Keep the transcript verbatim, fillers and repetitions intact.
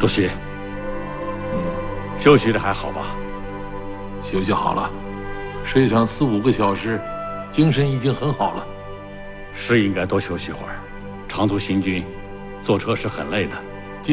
督席，嗯，休息的还好吧？ 休息好了，睡上四五个小时，精神已经很好了。 是应该多休息会儿，长途行军，坐车是很累的。